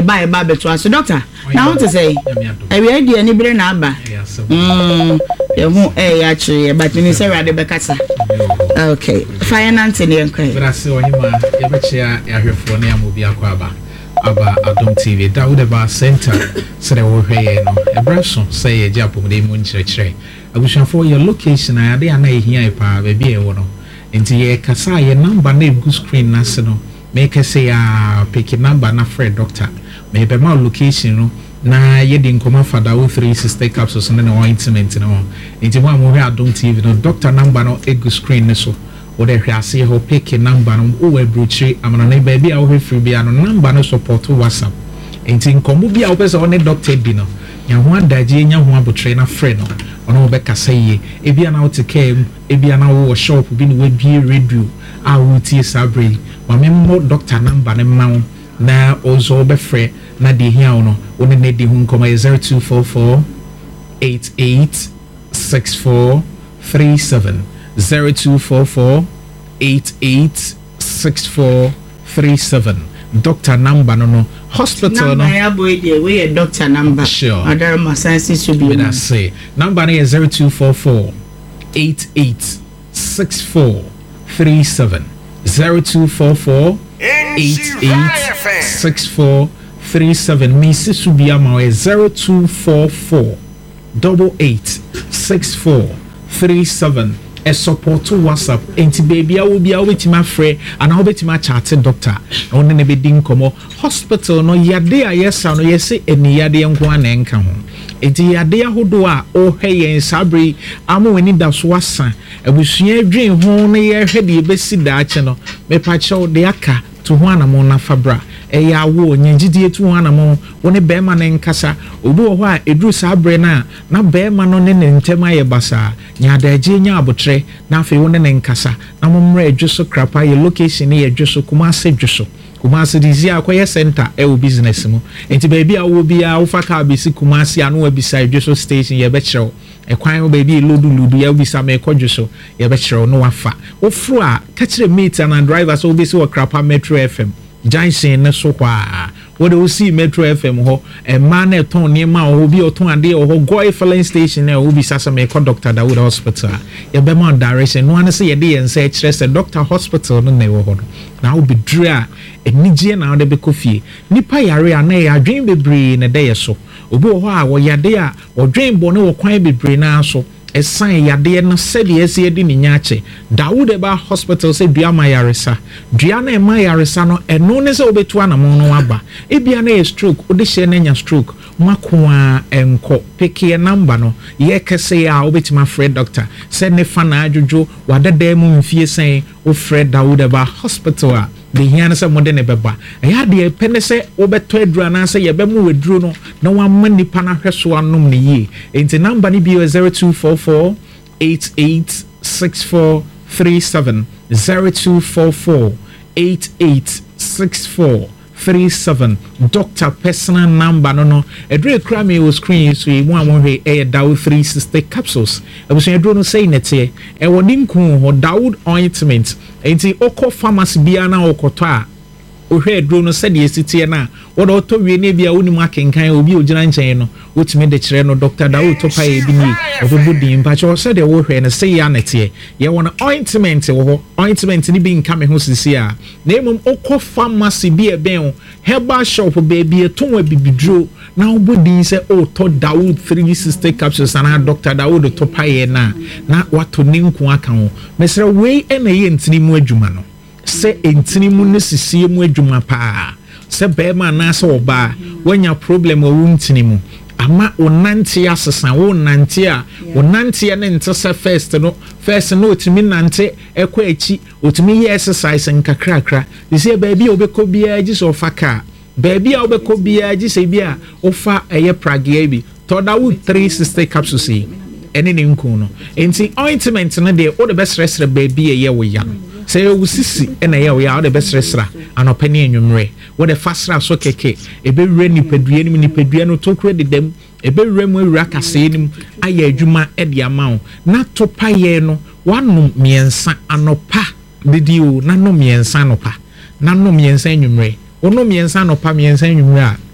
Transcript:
buy beto so doctor now want to say e we dey ani bere na aba you who actually but you say rade bekasa okay finance ne enkwai but I say ohima ye be chia ya hwefo na amobi akwa aba Adom TV Daudeba Center so the wo hwe no ebraso say ye japom de mu nchirechire abushafo your location na ade ana ehia pa ba bi e wo no enti ye kasa ye number na egu screen na se no make say pick number na friend doctor me be ma location no na ye di nkoma fada wo 360 capsules na ointment no enti mo amore Adom TV no doctor number no egu screen so wo de hwase ho pick number no wo abrochi amana na ba bi a wo hwefiri bia no number no support WhatsApp enti nkomo bia wo pese one doctor bi no nya ho adaje nya ho abotre na friend no ono be kasa ye ebia na wo te kem ebia na wo shop bi no we bi radio a wo tie sabre ma me mo doctor number ne ma na ozo be frɛ na de hia no woni ne de hu nkoma 0244 886437 0244 886437 doctor number no hospital no ya boy dey we doctor number sure other masansi should be I say number is 0244 886437 0244 886437 Mrs. Subiama is 0244 886437 a support to WhatsApp enti baby I will be with my friend and I will be my chat doctor on ne be din komo hospital no yade ayesa no yesi eni yade nko anenka ho enti yade ahodo a o hwe sabre amo weni da so asa abusua adwen ho ne ye hwe de be si da ache no me pa che de aka to ho anamo na fabra eya wo nyagidie to ho anamo woni be ma ne nkasa obi wo ho a edru sabre na be ma no ne ntema ye basa nyadaje nya abotre na afi woni ne nkasa na momre adwoso krapa ye location ye adwoso Kumasi adwoso Kumasi dizi akoye center e wo business mu enti baby a wo bia wo faka bisi Kumasi anu wa bisa adwoso station ye be kire ekwan wo baby ludu ya bisa me kodwoso ye be kire no wafa wo fru a ka kire mate and driver so bisi wo krapa Metro FM Jansen ne so kwa what do you see Metro FM ho e man e ton ni ma o bi o ton ade o ho Goy filling station e o bi sasa me ko Dr. Dawood Hospital ye be man direction no an say ye dey en say kire say Dr. Hospital no na wo ho na wo bi dra enije na wo de be kofie nipa yare ana ya adwen bebre na dey so obi ho a wo yade a odwen bo ne wo kwan bebre na so esan yade no sede ese di ni nyache Dawood Eba Hospital se dua mayaresa dua na mayaresa no eno ne se obetu anamo no aba ebia na stroke ode hye na nya stroke makoa enko peke number no ye kese ya obetima Fred doctor se ne fa na adwojo wadada mu mfie sen o Fred Dawood Eba Hospital a the hiana se modern beba ya de pene se obeto adura na se ye be mu weduru no na wa manipa na hweso anom ne yi enti number ni bi 0244 886437 0244 886437 doctor personal number no edre kra me o screen so mu amhwe Dawood 360 capsules abuso edro no say nete e woni nku ho Dawood ointment enti oko pharmacy bia na okoto a ohwe edro no said yesitie na wo do to wie ne bia woni mu akenkan obi ogina nchen no wotime de kire no Dr. Dawood to pae bi ni obobodi mpa cho said wo hwe ne say ya nete ye wona ointment wo ointment ni bi nka me ho sisi a na emum oko pharmacy bia ben herbal shop baby etonwa bibidro na obodi se o to Dawood 360 capsules na Dr. Dawood to pae na wato ni nku aka ho mesre we ena ye ntini mu adwuma no se entini mu ne sisie mu adwuma pa se bema na se oba wanya problem o wuntini mu ama onante asesa wo nante a onante ne ntse first no otimi nante ekwa echi otimi ye exercise nkakrakra dise baby obekọ bia agi so faka baby a obekọ bia agi se bia ofa eye pragia bi to Dawood 360 capsules ene ne nku no enti ointment no de o de best rest baby eye wo ya say wo sisi ena ye wo ya o de best rest anopani enwumre wo de fasra so keke ebe wure nipadua nim nipadua no to kure de dem ebe wure mu awura kase nim aye adwuma e de amawo na topa ye no wanu miensa anopa dedi o na no miensa anopa na no miensa enwumre ono miensa anopa miensa enwumre a